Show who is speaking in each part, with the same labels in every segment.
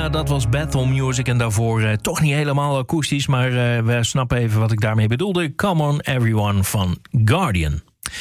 Speaker 1: Elisa, dat was Battle Music. En daarvoor toch niet helemaal akoestisch, maar we snappen even wat ik daarmee bedoelde. Come On Everyone van Guardian.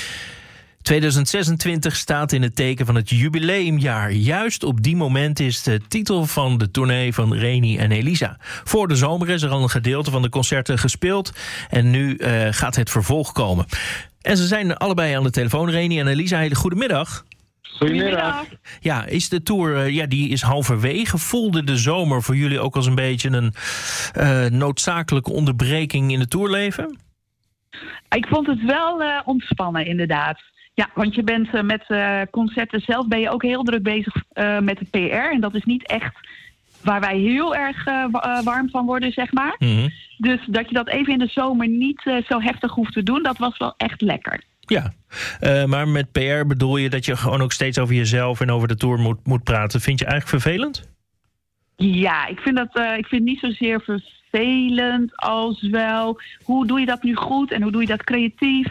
Speaker 1: 2026 staat in het teken van het jubileumjaar. Juist op die moment is de titel van de tournee van Reni en Elisa. Voor de zomer is er al een gedeelte van de concerten gespeeld. En nu gaat het vervolg komen. En ze zijn allebei aan de telefoon. Reni en Elisa, hele goedemiddag.
Speaker 2: Goedemiddag.
Speaker 1: Ja, is de tour, die is halverwege. Voelde de zomer voor jullie ook als een beetje een noodzakelijke onderbreking in het tourleven?
Speaker 2: Ik vond het wel ontspannen, inderdaad. Ja, want je bent met concerten zelf ben je ook heel druk bezig met de PR. En dat is niet echt waar wij heel erg warm van worden, zeg maar. Mm-hmm. Dus dat je dat even in de zomer niet zo heftig hoeft te doen, dat was wel echt lekker.
Speaker 1: Ja, maar met PR bedoel je dat je gewoon ook steeds over jezelf en over de tour moet praten. Vind je eigenlijk vervelend? Ja,
Speaker 2: ik vind niet zozeer vervelend als wel hoe doe je dat nu goed en hoe doe je dat creatief?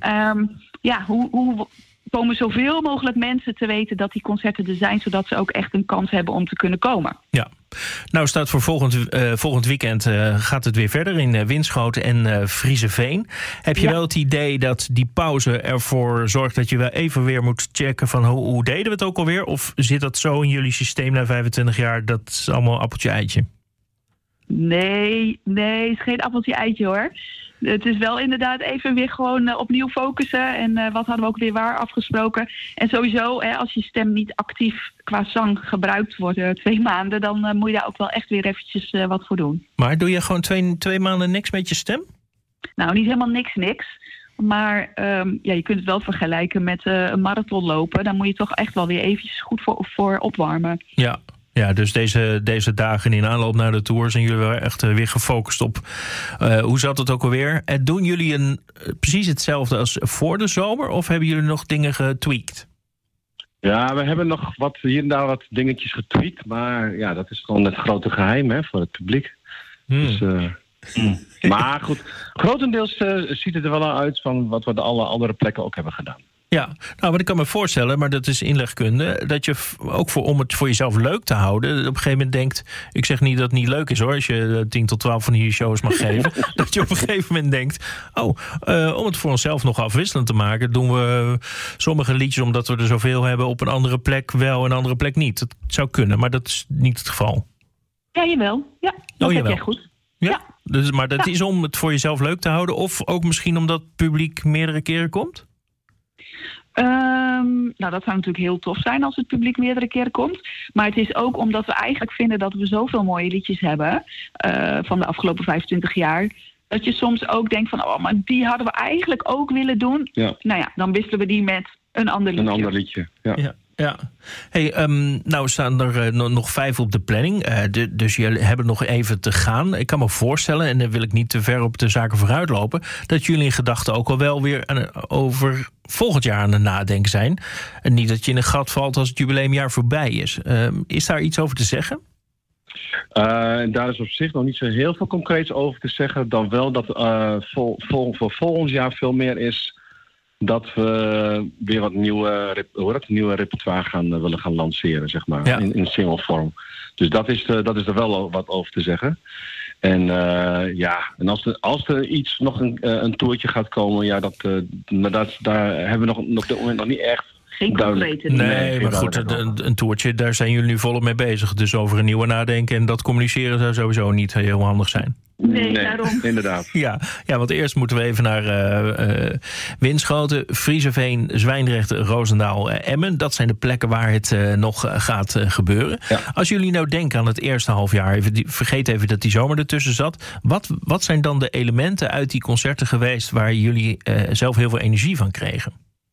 Speaker 2: Hoe komen zoveel mogelijk mensen te weten dat die concerten er zijn, zodat ze ook echt een kans hebben om te kunnen komen.
Speaker 1: Ja, nou staat voor volgend weekend gaat het weer verder in Winschoten en Frieseveen. Heb je wel het idee dat die pauze ervoor zorgt dat je wel even weer moet checken van hoe deden we het ook alweer? Of zit dat zo in jullie systeem na 25 jaar, dat is allemaal appeltje-eitje?
Speaker 2: Nee, het is geen appeltje-eitje hoor. Het is wel inderdaad even weer gewoon opnieuw focussen. En wat hadden we ook weer waar afgesproken. En sowieso, als je stem niet actief qua zang gebruikt wordt 2 maanden... dan moet je daar ook wel echt weer eventjes wat voor doen.
Speaker 1: Maar doe je gewoon 2 maanden niks met je stem?
Speaker 2: Nou, niet helemaal niks. Maar je kunt het wel vergelijken met een marathon lopen. Dan moet je toch echt wel weer eventjes goed voor opwarmen.
Speaker 1: Ja, dus deze dagen in aanloop naar de tour zijn jullie wel echt weer gefocust op. Hoe zat het ook alweer? Doen jullie precies hetzelfde als voor de zomer? Of hebben jullie nog dingen getweakt?
Speaker 3: Ja, we hebben nog hier en daar wat dingetjes getweakt. Maar ja, dat is gewoon het grote geheim voor het publiek. Dus, maar goed, grotendeels ziet het er wel uit van wat we de alle andere plekken ook hebben gedaan.
Speaker 1: Ja, nou wat ik kan me voorstellen, maar dat is inlegkunde, dat je ook om het voor jezelf leuk te houden, op een gegeven moment denkt, ik zeg niet dat het niet leuk is hoor, als je 10 tot 12 van die shows mag geven, dat je op een gegeven moment denkt, om het voor onszelf nog afwisselend te maken, doen we sommige liedjes, omdat we er zoveel hebben, op een andere plek wel en een andere plek niet. Dat zou kunnen, maar dat is niet het geval.
Speaker 2: Ja, jawel. Ja, dat heb jij goed.
Speaker 1: Ja. Dus, maar dat is om het voor jezelf leuk te houden, of ook misschien omdat het publiek meerdere keren komt?
Speaker 2: Dat zou natuurlijk heel tof zijn als het publiek meerdere keren komt. Maar het is ook omdat we eigenlijk vinden dat we zoveel mooie liedjes hebben van de afgelopen 25 jaar. Dat je soms ook denkt van, maar die hadden we eigenlijk ook willen doen. Ja. Nou ja, dan wisselen we die met een ander liedje.
Speaker 1: Ja. Hey, nou staan er nog 5 op de planning. Dus jullie hebben nog even te gaan. Ik kan me voorstellen, en dan wil ik niet te ver op de zaken vooruit lopen, dat jullie in gedachten ook al wel weer over volgend jaar aan het nadenken zijn. En niet dat je in een gat valt als het jubileumjaar voorbij is. Is daar iets over te zeggen?
Speaker 3: Daar is op zich nog niet zo heel veel concreets over te zeggen. Dan wel dat voor volgend jaar veel meer is dat we weer wat nieuwe repertoire willen gaan lanceren, zeg maar, in single vorm. Dus dat is er wel wat over te zeggen. En en als er iets nog een toertje gaat komen, daar hebben we nog op dit moment nog niet echt.
Speaker 2: Geen concrete.
Speaker 1: Nee, maar goed, een toertje, daar zijn jullie nu volop mee bezig. Dus over een nieuwe nadenken en dat communiceren zou sowieso niet heel handig zijn.
Speaker 2: Nee, daarom.
Speaker 3: Inderdaad.
Speaker 1: Ja, want eerst moeten we even naar Winschoten, Frieseveen, Zwijndrecht, Roosendaal, Emmen. Dat zijn de plekken waar het nog gaat gebeuren. Ja. Als jullie nou denken aan het eerste halfjaar, vergeet even dat die zomer ertussen zat. Wat zijn dan de elementen uit die concerten geweest waar jullie zelf heel veel energie van kregen?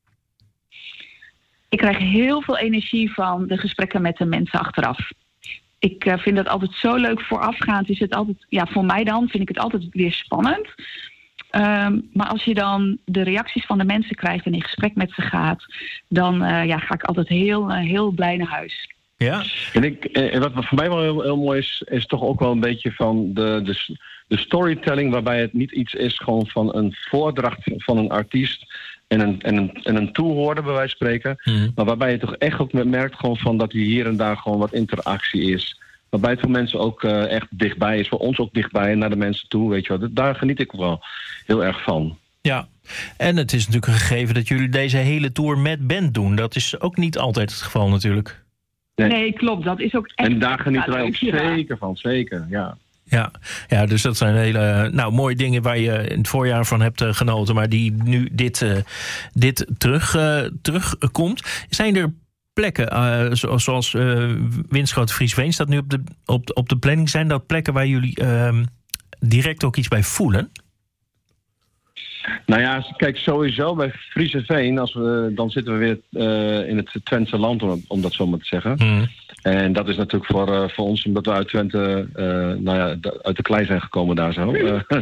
Speaker 2: Ik krijg heel veel energie van de gesprekken met de mensen achteraf. Ik vind dat altijd zo leuk. Voorafgaand is het altijd, voor mij dan vind ik het altijd weer spannend. Maar als je dan de reacties van de mensen krijgt en in gesprek met ze gaat, dan ga ik altijd heel blij naar huis.
Speaker 3: Ja. En wat voor mij wel heel mooi is toch ook wel een beetje van de storytelling, waarbij het niet iets is gewoon van een voordracht van een artiest en een toehoorder bij wijze van spreken. Mm-hmm. Maar waarbij je toch echt ook merkt gewoon van dat hier en daar gewoon wat interactie is Waarbij het voor mensen ook echt dichtbij is. Voor ons ook dichtbij naar de mensen toe. Weet je wel. Daar geniet ik wel heel erg van.
Speaker 1: Ja, en het is natuurlijk een gegeven dat jullie deze hele tour met band doen. Dat is ook niet altijd het geval natuurlijk.
Speaker 2: Nee, klopt. Dat is ook echt...
Speaker 3: En daar genieten wij ook zeker van. Zeker, ja.
Speaker 1: Ja, dus dat zijn hele mooie dingen waar je in het voorjaar van hebt genoten. Maar die nu dit terugkomt. Zijn er plekken, zoals Winschoten-Friesveen staat nu op de planning. Zijn dat plekken waar jullie direct ook iets bij voelen?
Speaker 3: Nou ja, kijk, sowieso bij Frieseveen, dan zitten we weer in het Twentse land, om dat zo maar te zeggen. Mm. En dat is natuurlijk voor ons, omdat we uit Twente, uit de klei zijn gekomen daar zo.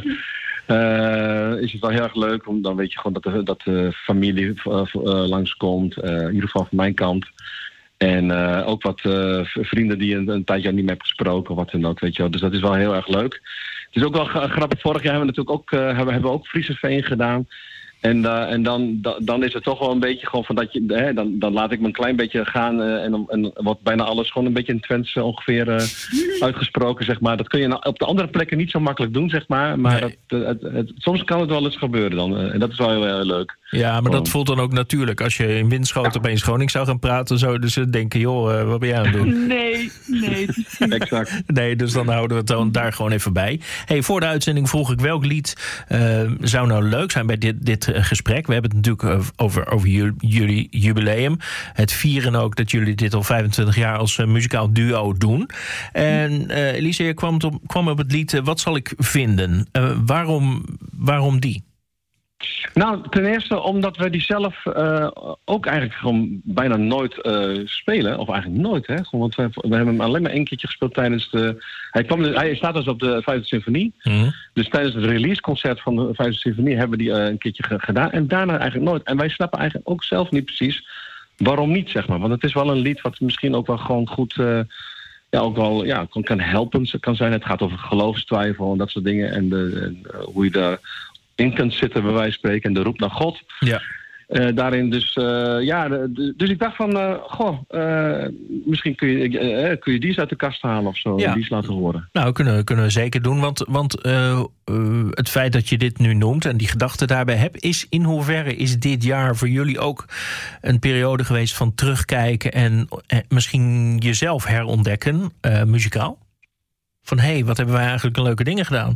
Speaker 3: Is het wel heel erg leuk, want dan weet je gewoon dat de familie langskomt, in ieder geval van mijn kant. En ook wat vrienden die een tijdje niet meer hebben gesproken, of wat dan ook, weet je wel. Dus dat is wel heel erg leuk. Het is ook wel grappig. Vorig jaar hebben we natuurlijk hebben we ook Frieseveen gedaan. En dan is het toch wel een beetje gewoon van dat je... Dan laat ik me een klein beetje gaan. En wat bijna alles gewoon een beetje in Twents ongeveer uitgesproken, zeg maar. Dat kun je op de andere plekken niet zo makkelijk doen, zeg maar. Maar nee. Soms kan het wel eens gebeuren dan. En dat is wel heel, heel leuk.
Speaker 1: Ja, maar dat voelt dan ook natuurlijk. Als je in Winschoten opeens Groningen zou gaan praten, zouden ze denken, joh, wat ben jij aan het doen?
Speaker 2: Nee.
Speaker 3: Exact.
Speaker 1: Nee, dus dan houden we het dan daar gewoon even bij. Hey, voor de uitzending vroeg ik welk lied zou nou leuk zijn bij dit gesprek. We hebben het natuurlijk over jullie jubileum. Het vieren ook dat jullie dit al 25 jaar als muzikaal duo doen. En Elise, je kwam op het lied Wat zal ik vinden? Waarom die?
Speaker 3: Nou, ten eerste omdat we die zelf ook eigenlijk gewoon bijna nooit spelen. Of eigenlijk nooit, hè. Gewoon, want we hebben hem alleen maar één keertje gespeeld tijdens de... Hij staat dus op de 5e Symfonie. Mm-hmm. Dus tijdens het releaseconcert van de 5e Symfonie hebben we die een keertje gedaan. En daarna eigenlijk nooit. En wij snappen eigenlijk ook zelf niet precies waarom niet, zeg maar. Want het is wel een lied wat misschien ook wel gewoon goed... ook wel kan helpend kan zijn. Het gaat over geloofstwijfel en dat soort dingen. En hoe je daar... in kunt zitten, bij wijze van spreken, en de roep naar God. Ja. Daarin dus, dus ik dacht van, misschien kun je die eens uit de kast halen of zo, en die eens laten horen.
Speaker 1: Nou, kunnen we zeker doen, want het feit dat je dit nu noemt en die gedachte daarbij hebt, is in hoeverre is dit jaar voor jullie ook een periode geweest van terugkijken en misschien jezelf herontdekken, muzikaal? Van, wat hebben wij eigenlijk leuke dingen gedaan?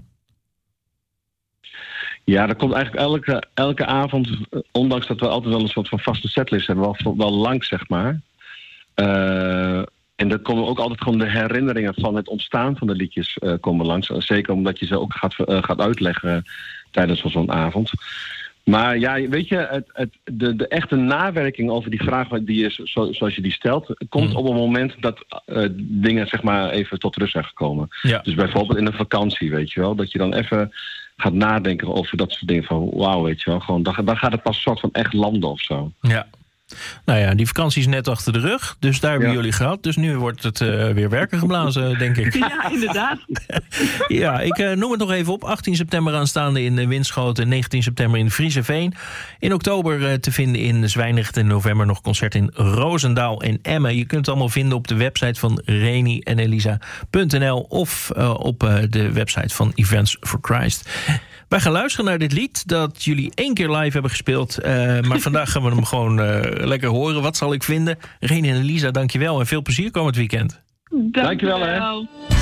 Speaker 3: Ja, dat komt eigenlijk elke avond, ondanks dat we altijd wel een soort van vaste setlist hebben, wel lang, zeg maar. En dan komen ook altijd gewoon de herinneringen van het ontstaan van de liedjes komen langs. Zeker omdat je ze ook gaat uitleggen tijdens zo'n avond. Maar ja, weet je, de echte nawerking over die vraag zoals je die stelt, komt op een moment dat dingen, zeg maar, even tot rust zijn gekomen. Ja. Dus bijvoorbeeld in een vakantie, weet je wel, dat je dan even gaat nadenken over dat soort dingen van wauw, weet je wel. Gewoon, dan gaat het pas soort van echt landen of zo.
Speaker 1: Ja. Nou ja, die vakantie is net achter de rug. Dus daar hebben jullie gehad. Dus nu wordt het weer werken geblazen, denk ik.
Speaker 2: Ja, inderdaad.
Speaker 1: Ja, ik noem het nog even op. 18 september aanstaande in Winschoten. 19 september in Frieseveen. In oktober te vinden in Zwijndrecht. In november nog concert in Roosendaal en Emmen. Je kunt het allemaal vinden op de website van Reni en Elisa.nl of op de website van Events for Christ. Wij gaan luisteren naar dit lied dat jullie 1 keer live hebben gespeeld. Maar vandaag gaan we hem gewoon lekker horen. Wat zal ik vinden? Reni en Elisa, dankjewel en veel plezier komend weekend.
Speaker 2: Dankjewel. Hè.